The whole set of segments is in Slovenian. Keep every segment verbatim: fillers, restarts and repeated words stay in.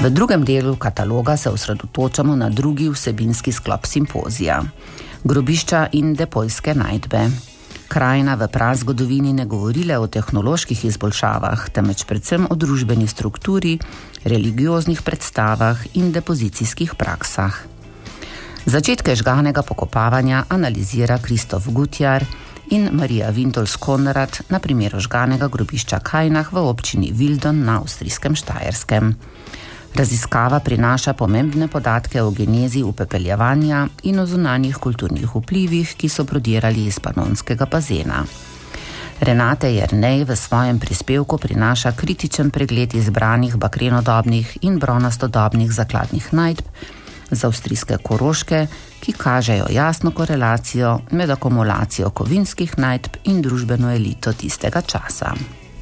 V drugem delu kataloga se osredotočamo na drugi vsebinski sklop simpozija. Grobišča in depojske najdbe. Krajina v prazgodovini ne govori le o tehnoloških izboljšavah, temveč predvsem o družbeni strukturi, religioznih predstavah in depozicijskih praksah. Začetke žganega pokopavanja analizira Kristof Gutjar in Marija Wintels-Konrad na primeru žganega grobišča Kajnach v občini Wildon na avstrijskem Štajerskem. Raziskava prinaša pomembne podatke o genezi upepeljevanja in o zunanjih kulturnih vplivih, ki so prodirali iz panonskega bazena. Renate Jernej v svojem prispevku prinaša kritičen pregled izbranih bakrenodobnih in bronastodobnih zakladnih najdb z avstrijske Koroške, ki kažejo jasno korelacijo med akumulacijo kovinskih najdb in družbeno elito tistega časa.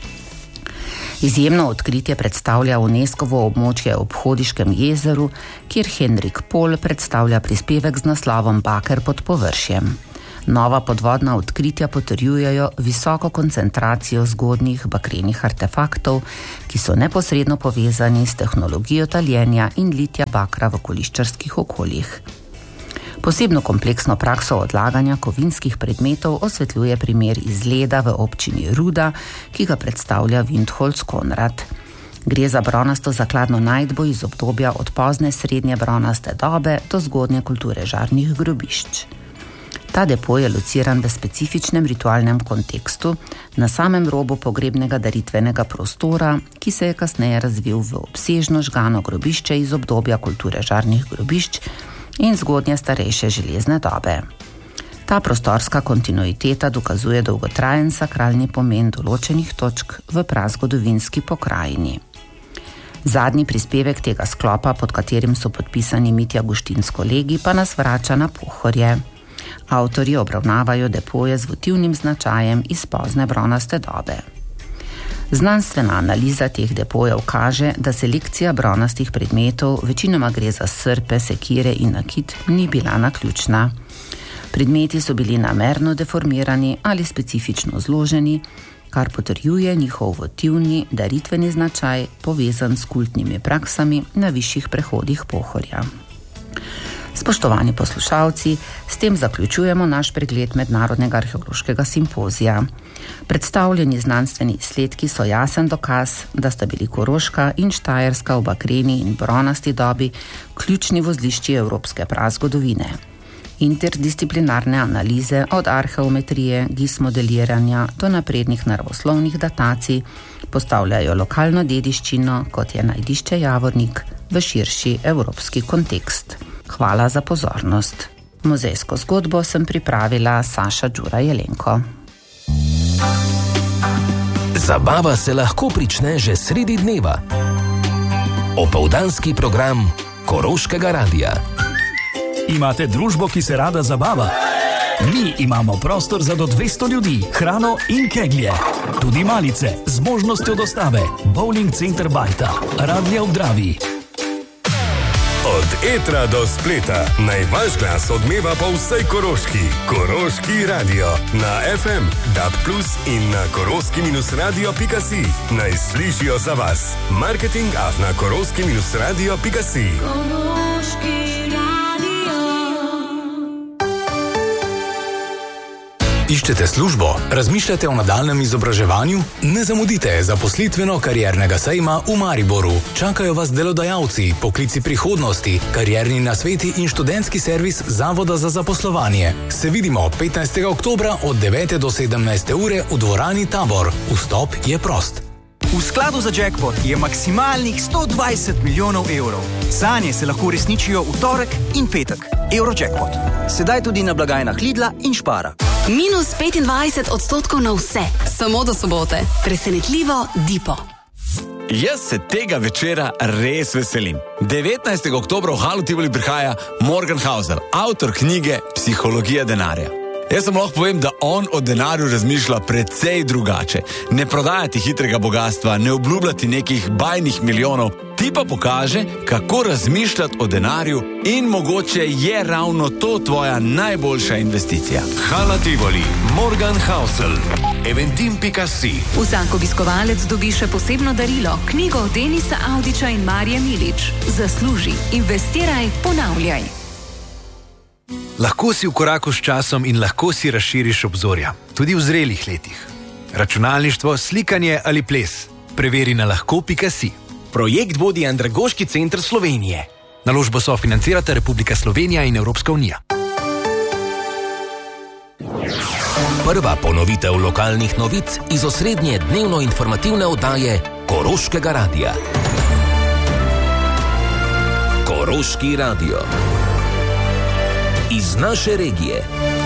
Izjemno odkritje predstavlja UNESCOvo območje ob Hodiškem jezeru, kjer Henrik Pol predstavlja prispevek z naslovom Baker pod površjem. Nova podvodna odkritja potrjujejo visoko koncentracijo zgodnjih bakrenih artefaktov, ki so neposredno povezani s tehnologijo taljenja in litja bakra v koliščarskih okoljih. Posebno kompleksno prakso odlaganja kovinskih predmetov osvetljuje primer izleda v občini Ruda, ki ga predstavlja Wintholz-Konrad. Gre za bronasto zakladno najdbo iz obdobja od pozne srednje bronaste dobe do zgodnje kulture žarnih grobišč. Ta depo je lociran v specifičnem ritualnem kontekstu na samem robu pogrebnega daritvenega prostora, ki se je kasneje razvil v obsežno žgano grobišče iz obdobja kulture žarnih grobišč in zgodnje starejše železne dobe. Ta prostorska kontinuiteta dokazuje dolgotrajen sakralni pomen določenih točk v prazgodovinski pokrajini. Zadnji prispevek tega sklopa, pod katerim so podpisani Mitja Guštin s kolegi, pa nas vrača na Pohorje. Avtorji obravnavajo depoje z votivnim značajem iz pozne bronaste dobe. Znanstvena analiza teh depojev kaže, da selekcija bronastih predmetov, večinoma gre za srpe, sekire in nakit, ni bila naključna. Predmeti so bili namerno deformirani ali specifično zloženi, kar potrjuje njihov votivni, daritveni značaj, povezan s kultnimi praksami na višjih prehodih Pohorja. Spoštovani poslušalci, s tem zaključujemo naš pregled Mednarodnega arheološkega simpozija. Predstavljeni znanstveni izsledki so jasen dokaz, da sta bili Koroška in Štajerska v bakreni in bronasti dobi ključni vozlišči evropske prazgodovine. Interdisciplinarne analize od arheometrije, gis-modeliranja do naprednih naravoslovnih datacij postavljajo lokalno dediščino, kot je najdišče Javornik, v širši evropski kontekst. Hvala za pozornost. Muzejsko zgodbo sem pripravila Saša Đura Jelenko. Zabava se lahko prične že sredi dneva. Opoldanski program Koroškega radia. Imate družbo, ki se rada zabava? Mi imamo prostor za do dvesto ljudi, hrano in keglje. Tudi malice z možnostjo dostave. Bowling center Bajta, Radlje ob Dravi. Od etra do spleta, naj vaš glas odmeva po vsej Koroški. Koroški radio na ef em, D A B plus in na koroski radio pika si. Naj slišijo za vas. Marketing afna koroski radio pika si. Koroški Iščete službo? Razmišljate o nadaljnjem izobraževanju? Ne zamudite zaposlitveno-kariernega sejma v Mariboru. Čakajo vas delodajalci, poklici prihodnosti, karierni nasveti in študentski servis Zavoda za zaposlovanje. Se vidimo petnajstega oktobra od devete do sedemnajste ure v dvorani Tabor. Vstop je prost. V skladu za jackpot je maksimalnih sto dvajset milijonov evrov. Sanje se lahko resničijo v torek in petek. Eurojackpot. Sedaj tudi na blagajnah Lidla in Špara. Minus petindvajset odstotkov na vse, samo do sobote. Presenetljivo Dipo. Jaz se tega večera res veselim. devetnajstega oktobra v Halu Tivoli prihaja Morgan Housel, avtor knjige Psihologija denarja. Jaz sem lahko povem, da on o denarju razmišlja precej drugače. Ne prodajati hitrega bogatstva, ne obljubljati nekih bajnih milijonov, ti pa pokaže, kako razmišljati o denarju in mogoče je ravno to tvoja najboljša investicija. Hala Tivoli, Morgan Housel. eventim pika si. Vsak obiskovalec dobi še posebno darilo, knjigo Denisa Avdića in Marije Milič. Zasluži, investiraj, ponavljaj. Lahko si v koraku s časom in lahko si razširiš obzorja, tudi v zrelih letih. Računalništvo, slikanje ali ples. Preveri na lahko pika si. Projekt vodi Andragoški center Slovenije. Naložbo sofinancirata Republika Slovenija in Evropska unija. Prva ponovitev lokalnih novic iz osrednje dnevno informativne oddaje Koroškega radia. Koroški radio. Iz naše regije.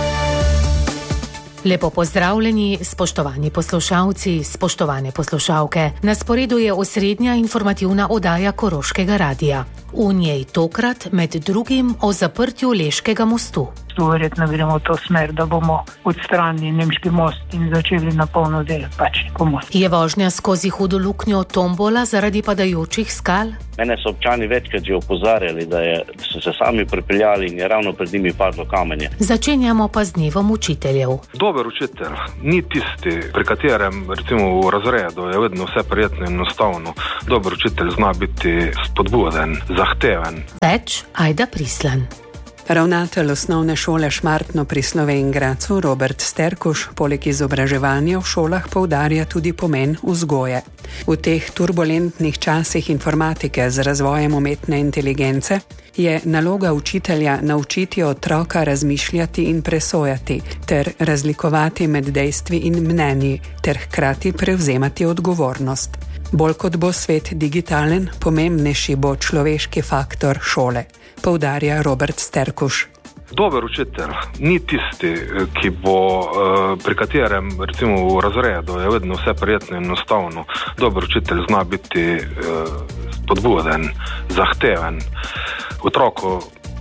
Lepo pozdravljeni, spoštovani poslušalci, spoštovane poslušalke. Na sporedu je osrednja informativna oddaja Koroškega radia. V njej tokrat med drugim o zaprtju Leškega mostu. Verjetno gremo v to smer, da bomo odstranili nemški most in začeli na polno del Pačnikov most. Je vožnja skozi hudo luknjo tombola zaradi padajočih skal? Mene so občani večkrat že opozarjali, da, je, da so se sami pripeljali in je ravno pred njimi padlo kamenje. Začenjamo pa z dnevom učiteljev. Dober učitelj ni tisti, pri katerem recimo v razredu je vedno vse prijetno in enostavno. Dober učitelj zna biti spodbuden, zahteven. Več Ajda Prislan. Ravnatelj osnovne šole Šmartno pri Slovenj Gradcu Robert Sterkuš poleg izobraževanja v šolah poudarja tudi pomen vzgoje. V teh turbulentnih časih informatike z razvojem umetne inteligence je naloga učitelja naučiti otroka razmišljati in presojati ter razlikovati med dejstvi in mnenji ter hkrati prevzemati odgovornost. Bolj kot bo svet digitalen, pomembnejši bo človeški faktor šole, poudarja Robert Sterkuš. Dober učitelj ni tisti, ki bo, pri katerem recimo v razredu je vedno vse prijetno in enostavno. Dober učitelj zna biti spodbuden, zahteven. Otroku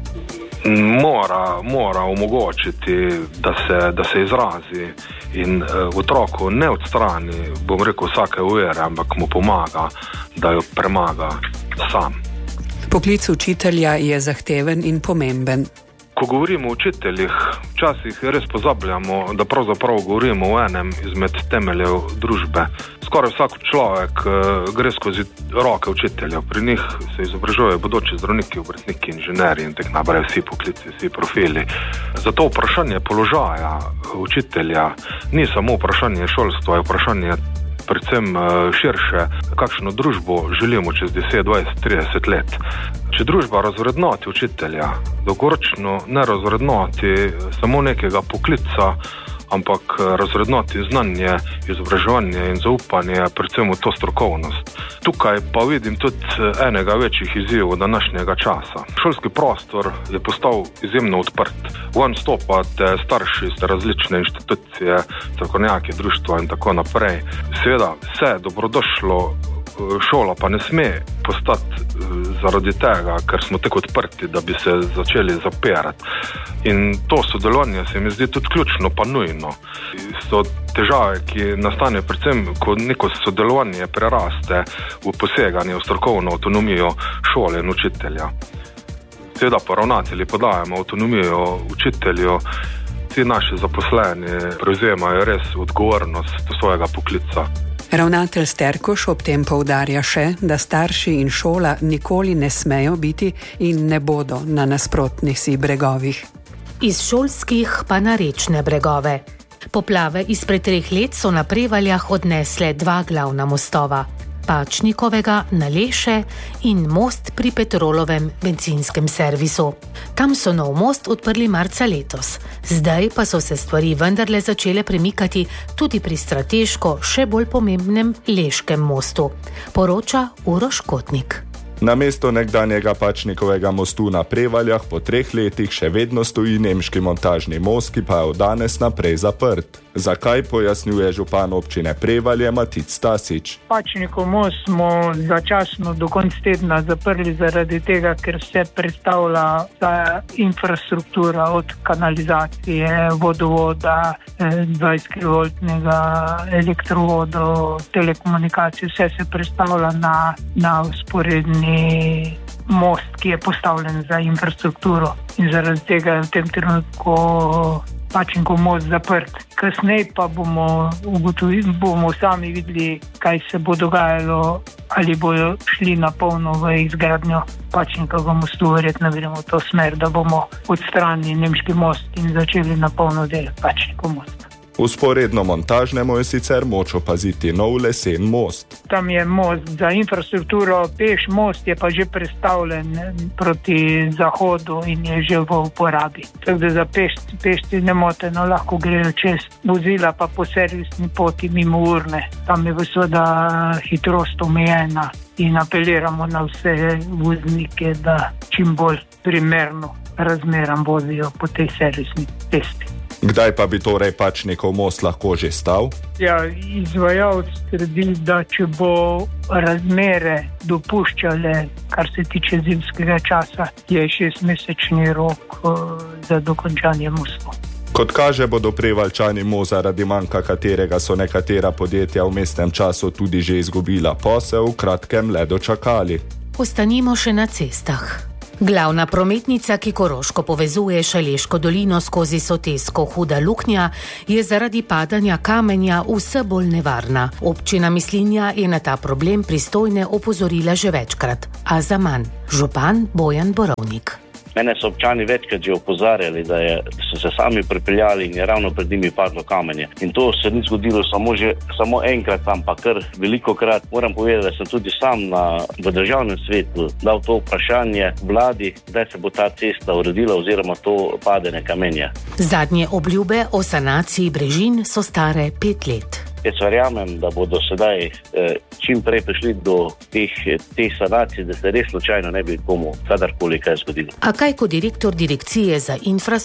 mora, mora omogočiti, da se, da se izrazi in otroku ne odstrani, bom rekel, vsake uvere, ampak mu pomaga, da jo premaga sam. Poklic učitelja je zahteven in pomemben. Ko govorimo o učiteljih, včasih res pozabljamo, da pravzaprav govorimo o enem izmed temeljev družbe. Skoraj vsak človek gre skozi roke učitelja. Pri njih se izobražujejo bodoči zdravniki, obrtniki, inženirji in tako naprej, vsi poklici, vsi profili. Zato vprašanje položaja učitelja ni samo vprašanje šolstva, je vprašanje predvsem širše, kakšno družbo želimo čez deset, dvajset, trideset let. Če družba razvrednoti učitelja, dolgoročno ne razvrednoti samo nekega poklica, ampak razvrednoti znanje, izobraževanje in zaupanje, predvsem v to strokovnost. Tukaj pa vidim tudi enega večjih izzivov današnjega časa. Šolski prostor je postal izjemno odprt. Ven stopate starši iz različne inštitucije, strokovnjaki, društva in tako naprej. Seveda vse dobrodošlo, šola pa ne sme postati zaradi tega, ker smo tako odprti, da bi se začeli zapirati. In to sodelovanje se mi zdi tudi ključno pa nujno. So težave, ki nastane predvsem, ko neko sodelovanje preraste v poseganje v strokovno avtonomijo šole in učitelja. Seveda pa ravnatelji podajamo avtonomijo učitelju, ti naši zaposleni prevzemajo res odgovornost do svojega poklica. Ravnatelj Sterkuš ob tem poudarja še, da starši in šola nikoli ne smejo biti in ne bodo na nasprotnih si bregovih. Iz šolskih pa na rečne bregove. Poplave izpred treh let so na Prevaljah odnesle dva glavna mostova. Pačnikovega na Leše in most pri Petrolovem bencinskem servisu. Tam so nov most odprli marca letos. Zdaj pa so se stvari vendarle začele premikati tudi pri strateško še bolj pomembnem Leškem mostu, poroča Uroš Kotnik. Na mesto nekdanjega Pačnikovega mostu na Prevaljah po treh letih še vedno stoji nemški montažni most, ki pa je od danes naprej zaprt. Zakaj, pojasnjuje župan občine Prevalje Matic Stasič. Pačnikov most smo začasno do konca tedna zaprli zaradi tega, ker se predstavlja ta infrastruktura od kanalizacije, vodovoda, dvajset kilovoltnega elektrovoda, telekomunikacije, vse se predstavlja na, na vzporedni most, ki je postavljen za infrastrukturo. In zaradi tega je v tem trenutku Pačnikov most zaprt. Kasneje pa bomo ugotovili, bomo sami videli, kaj se bo dogajalo, ali bojo šli na polno v izgradnjo Pačnikovega mostu. Verjetno gremo v to smer, da bomo odstranili nemški most in začeli na polno delati Pačnikov most. Usporedno montažnemu je sicer moč opaziti nov lesen most. Tam je most za infrastrukturo, peš most je pa že prestavljen proti zahodu in je že v uporabi. Tako da za peš, pešci nemoteno lahko grejo čez, vozila pa po servisni poti mimo urne. Tam je seveda hitrost omejena in apeliramo na vse voznike, da čim bolj primerno razmeram vozijo po tej servisni cesti. Kdaj pa bi torej Pačnikov most lahko že stal? Ja, izvajalec trdi, da če bo razmere dopuščale, kar se tiče zimskega časa, je šestmesečni rok uh, za dokončanje mostu. Kot kaže, bodo Prevaljčani most, zaradi manjka katerega so nekatera podjetja v mestnem času tudi že izgubila posel, v kratkem le dočakali. Ostanimo še na cestah. Glavna prometnica, ki Koroško povezuje Šaleško dolino skozi Sotesko Huda Luknja, je zaradi padanja kamenja vse bolj nevarna. Občina Mislinja je na ta problem pristojne opozorila že večkrat, a za manj. Župan Bojan Borovnik. Mene so občani večkrat že opozarjali, da, je, da so se sami pripeljali in je ravno pred njimi padlo kamenje. In to se ni zgodilo samo, že, samo enkrat, tam pa kar veliko krat. Moram povedati, da sem tudi sam na, v državnem svetu dal to vprašanje vladi, da se bo ta cesta uredila oziroma to padene kamenje. Zadnje obljube o sanaciji brežin so stare pet let. Jaz verjamem, da bodo sedaj eh, čim prej prišli do teh, teh sanacij, da se res slučajno ne bi komu kadarkoli kaj zgodilo. A kaj kot direktor direkcije za infrastrukturo